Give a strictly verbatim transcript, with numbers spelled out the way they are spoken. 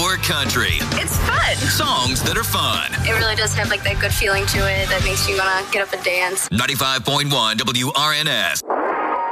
your country. It's fun. Songs that are fun. It really does have like that good feeling to it that makes you want to get up and dance. ninety-five point one W R N S.